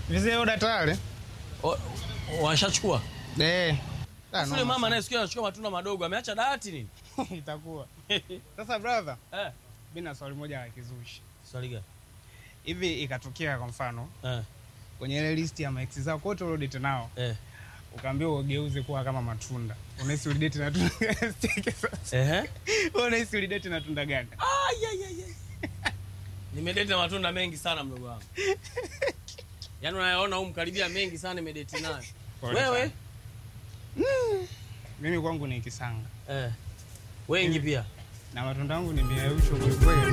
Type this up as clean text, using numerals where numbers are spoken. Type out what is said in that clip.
Vizee oda tayari? Washachukua? Yule mama naye sikia anachukua matunda madogo, ameacha dawati nini? Itakuwa. Sasa brother, mimi na swali moja la kizushi. Swali gani? Hivi ikatokea kwa mfano, kwenye ile list ya ex zako wote ulidate nao. Ukaambiwa ugeuze kuwa kama matunda. Unahisi ulidate na tunda gani sasa? Unahisi ulidate na tunda gani? Nimedate na matunda mengi sana mdogo wangu. Yaani unayaona karibia mengi sana nimedate nayo. Wewe? Mimi kwangu ni kisanga. Wengi pia. Na matunda yangu ni miayusho kwa kweli.